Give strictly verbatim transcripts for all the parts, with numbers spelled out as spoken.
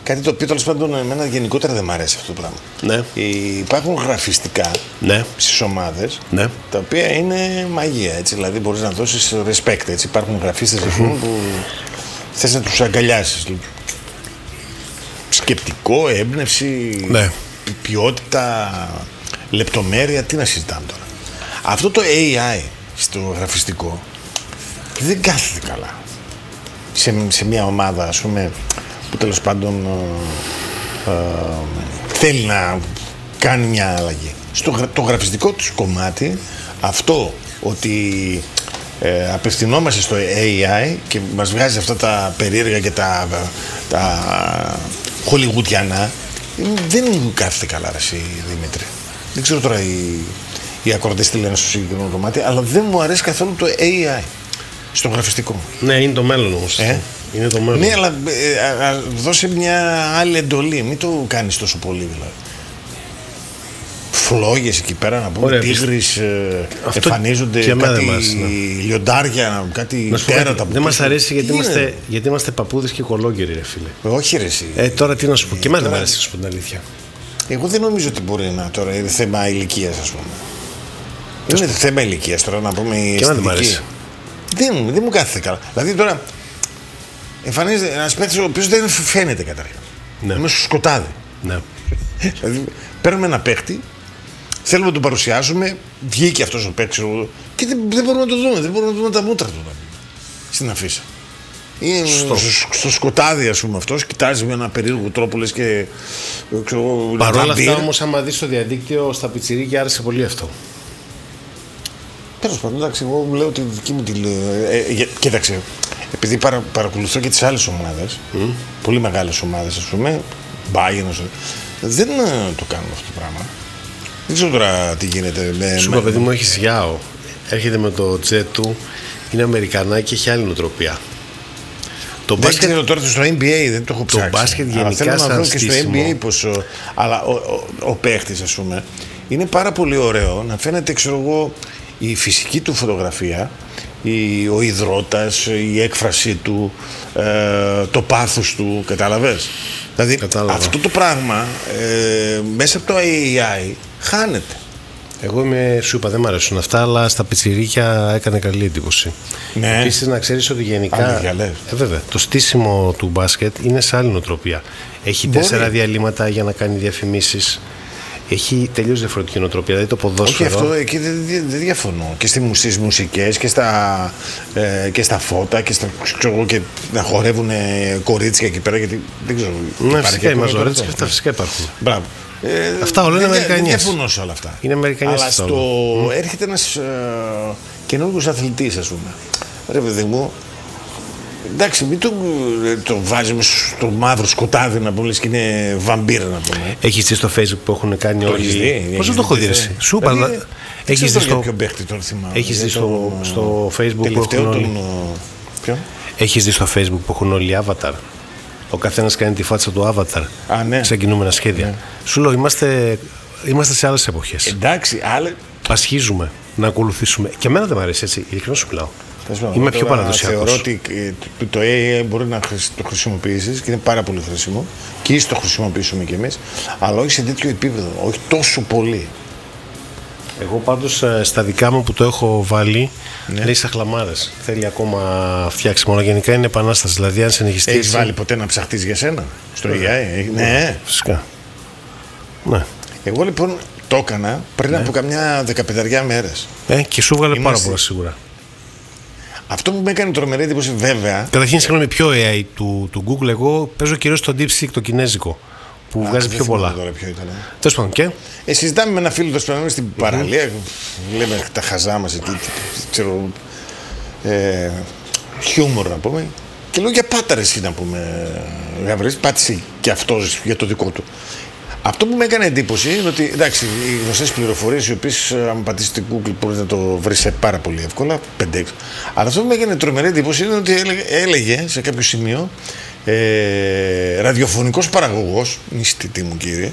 κάτι το οποίο τέλος πάντων εμένα γενικότερα δεν μου αρέσει αυτό το πράγμα. Ναι. Υπάρχουν γραφιστικά ναι. στις ομάδες ναι. τα οποία είναι μαγεία. Έτσι, δηλαδή μπορείς να δώσεις respect. Έτσι. Υπάρχουν γραφίστες mm-hmm. που θες να τους αγκαλιάσεις. Σκεπτικό, έμπνευση, ναι. ποιότητα, λεπτομέρεια. Τι να συζητάμε τώρα. Αυτό το έι άι στο γραφιστικό δεν κάθεται καλά. Σε, σε μια ομάδα, ας πούμε, που τέλος πάντων ε, ε, θέλει να κάνει μια αλλαγή. Στο το γραφιστικό τους κομμάτι, αυτό ότι ε, απευθυνόμαστε στο έι άι και μας βγάζει αυτά τα περίεργα και τα, τα χολιγουτιανά, δεν μου κάθεται καλά, ρε Δημήτρη. Δεν ξέρω τώρα οι, οι ακροατές τι λένε στο συγκεκριμένο κομμάτι, αλλά δεν μου αρέσει καθόλου το έι άι στο γραφιστικό. Ναι, είναι το μέλλον όμως. Ε? Είναι το μέλλον. Ναι, αλλά ε, α, δώσε μια άλλη εντολή. Μην το κάνεις τόσο πολύ, δηλαδή. Φλόγες εκεί πέρα, να πούμε, τίγρεις ε, εμφανίζονται, κάτι μας, ναι. λιοντάρια, κάτι τέρατα. Δεν μας αρέσει γιατί είμαστε, γιατί είμαστε παππούδες και κολόγεροι, ρε φίλε. Όχι, ρε εσύ. Ε, τώρα τι να σου πω, ε, και εμένα δεν μου αρέσει να σου πω την αλήθεια. Εγώ δεν νομίζω ότι μπορεί να τώρα είναι θέμα ηλικίας, ας πούμε. Δεν είναι θέμα ηλικίας τώρα, να πούμε. Και εμένα δεν μου αρέσει. Δεν, δεν μου κάθεται καλά. Δηλαδή τώρα εμφανίζεται ένας παίκτης ο οποίος δεν φαίνεται καταρχήν. Ναι. Μέσα στο σκοτάδι. Ναι. Δηλαδή παίρνουμε ένα παίκτη, θέλουμε να τον παρουσιάσουμε, βγήκε αυτός ο παίκτης και δεν, δεν μπορούμε να το δούμε. Δεν μπορούμε να δούμε τα μούτρα του στην αφίσα. Είναι στο, στο σκοτάδι, ας πούμε, αυτός κοιτάζει με ένα περίεργο τρόπο, λες και. Παρ' όλα αυτά όμως, άμα δεις στο διαδίκτυο, στα πιτσιρίκια άρεσε πολύ αυτό. Τέλος πάντων, εντάξει, εγώ μου λέω ότι δική μου τη. Ε, ε, κοίταξε, επειδή παρα, παρακολουθώ και τις άλλες ομάδες, mm. πολύ μεγάλες ομάδες, ας πούμε, Bayern, δεν το κάνουν αυτό το πράγμα. Δεν ξέρω τώρα τι γίνεται. Με, Σου είπα, παιδί μου, έχεις Γιάο. Έρχεται με το τζετ του, είναι Αμερικανά και έχει άλλη νοοτροπία. Το δεν μπάσκετ, ξέρω τώρα στο N B A, δεν το έχω ψάξει. Το μπάσκετ γενικά αλλά σαν να και στο N B A πως, αλλά ο, ο, ο παίχτης, ας πούμε, είναι πάρα πολύ ωραίο να φαίνεται, ξέρω εγώ, η φυσική του φωτογραφία, η, ο υδρότας, η έκφρασή του, ε, το πάθος του, κατάλαβες. Δηλαδή Κατάλαβα. αυτό το πράγμα ε, μέσα από το έι άι χάνεται. Εγώ είμαι, σου είπα, δεν μου αρέσουν αυτά, αλλά στα πιτσιρίκια έκανε καλή εντύπωση. Ναι. Επίσης να ξέρεις ότι γενικά ε, βέβαια, το στήσιμο του μπάσκετ είναι σε άλλη νοοτροπία. Έχει Μπορεί. τέσσερα διαλύματα για να κάνει διαφημίσεις. Έχει τελείως διαφορετική νοοτροπία. Δηλαδή το ποδόσφαιρο. Όχι, αυτό εκεί δεν, δεν, δεν διαφωνώ. Και στις μουσικές και στα, ε, και στα φώτα και, στα, ξέρω, και να χορεύουν κορίτσια εκεί πέρα. Γιατί δεν ξέρω. Ναι, φυσικά οι μαζορέτες και αυτά φυσικά υπάρχουν. Μπράβο. Ε, αυτά όλα είναι Αμερικανιές. Δεν διαφωνώ σε όλα αυτά. Είναι Αμερικανιές. Αλλά στο mm. έρχεται ένας ε, καινούργιος αθλητής, ας πούμε. Ρε παιδί μου, εντάξει, μην το, το βάζουμε στο μαύρο σκοτάδι να πούμε, και είναι βαμπύρα να πούμε. Έχεις δει στο Facebook που έχουν κάνει όλοι. Δει, πώς δεν το έχω δει, εσύ. Σου είπα. Έχεις δει στο. Έχεις δει στο, στο Facebook που έχουν όλοι. Ποιο? Έχεις δει στο Facebook που έχουν όλοι avatar. Ο καθένας κάνει τη φάτσα του avatar. Α, ναι. Σε κινούμενα σχέδια. Ναι. Σου λέω, είμαστε, είμαστε σε άλλες εποχές. Εντάξει, άλλε. Πασχίζουμε να ακολουθήσουμε. Και εμένα δεν μου αρέσει έτσι. Ειλικρινά σου μιλάω. Είμαι πιο παραδοσιακός. Θεωρώ ότι το έι άι μπορεί να το χρησιμοποιήσεις και είναι πάρα πολύ χρήσιμο και ίσως το χρησιμοποιήσουμε κι εμείς, αλλά όχι σε τέτοιο επίπεδο, όχι τόσο πολύ. Εγώ πάντως στα δικά μου που το έχω βάλει, ναι. λέει σαχλαμάρες. Θέλει ακόμα φτιάξιμο, αλλά γενικά είναι επανάσταση. Δηλαδή, αν συνεχιστεί. Έχεις βάλει ποτέ να ψαχτείς για σένα στο έι άι? Ναι, ναι. Φυσικά. Ναι. Εγώ λοιπόν το έκανα πριν ναι. από καμιά δεκαπενταριά μέρες. Ε, και σου βγάλε Είμαστε... πάρα πολλά σίγουρα. Αυτό που με έκανε τρομερή εντύπωση, βέβαια. Καταρχήν, συγγνώμη, πιο έι άι του, του Google, εγώ παίζω κυρίως το DeepSeek, το κινέζικο. Που Α, βγάζει πιο πολλά. Τέλος πάντων, και. Ε, συζητάμε με ένα φίλο του στην mm-hmm. παραλία. Λέμε τα χαζά μας εκεί. Ξέρω. Ε, χιούμορ να πούμε. Και λέω για πάταρες να πούμε. Γαβρίλης, πάτησε και αυτός για το δικό του. Αυτό που με έκανε εντύπωση είναι ότι εντάξει, οι γνωστές πληροφορίες, οι οποίες αν πατήσεις στην Google μπορείς να το βρεις πάρα πολύ εύκολα, πέντε έξι. Αλλά αυτό που με έκανε τρομερή εντύπωση είναι ότι έλεγε, έλεγε σε κάποιο σημείο ε, ραδιοφωνικός παραγωγός, νηστητή μου κύριε,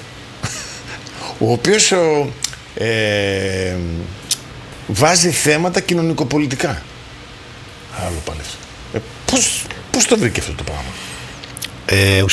ο οποίος ε, βάζει θέματα κοινωνικοπολιτικά. Άλλο πάλι αυτό. Ε, πώς, πώς το βρήκε αυτό το πράγμα? Ε,